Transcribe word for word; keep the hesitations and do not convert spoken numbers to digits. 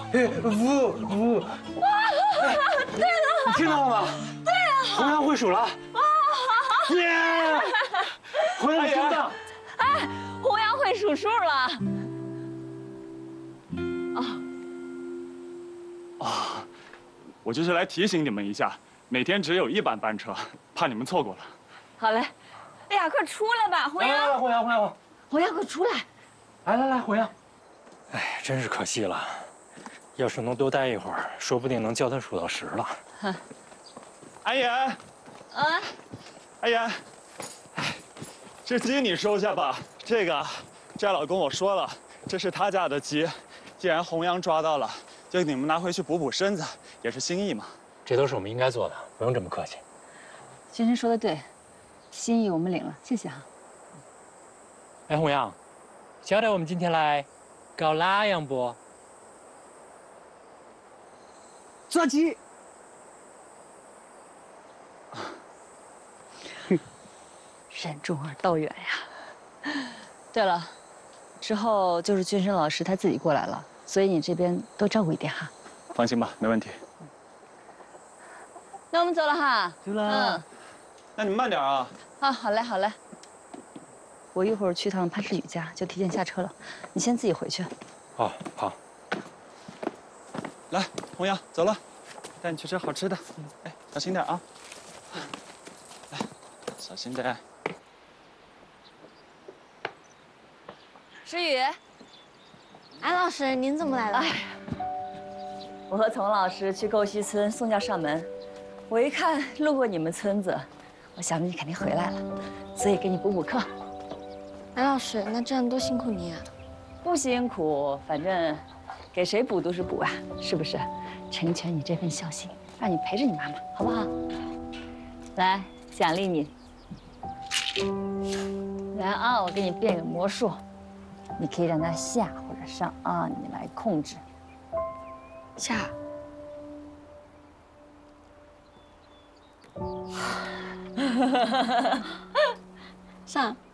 哎，呜呜！哎，对了，你听到了吗？对啊，红阳会数了。啊！耶！红阳听到。 哎，红阳会数数了。啊。 啊，我就是来提醒你们一下，每天只有一班班车，怕你们错过了。 好嘞。哎呀，快出来吧，红阳！ 来来来，红阳，红阳， 红阳，快出来！ 来来来，红阳。 哎，真是可惜了。要是能多待一会儿，说不定能教他数到十了。 哼。安言。 啊。 安言。哎，这鸡你收下吧。这个，寨老跟我说了，这是他家的鸡，既然红阳抓到了，就你们拿回去补补身子，也是心意嘛。 这都是我们应该做的，不用这么客气。 君君说的对，心意我们领了，谢谢哈。 哎，红阳，晓得我们今天来搞哪样不？ 抓鸡。 任重而道远呀。对了，之后就是君生老师他自己过来了，所以你这边多照顾一点哈。 放心吧，没问题。 那我们走了哈。 走了。 嗯。那你们慢点啊。 啊，好嘞，好嘞。我一会儿去趟潘世宇家，就提前下车了。你先自己回去。 哦，好。 来，红阳，走了，带你去吃好吃的。哎，小心点啊。来，小心点。 诗雨， 安老师，您怎么来了？哎， 我和丛老师去沟溪村送教上门，我一看路过你们村子，我想着你肯定回来了，所以给你补补课。 安老师，那这样多辛苦您啊！ 不辛苦，反正给谁补都是补啊，是不是？成全你这份孝心，让你陪着你妈妈，好不好？来，奖励你。来啊，我给你变个魔术，你可以让它下或者上啊，你来控制。 下。上。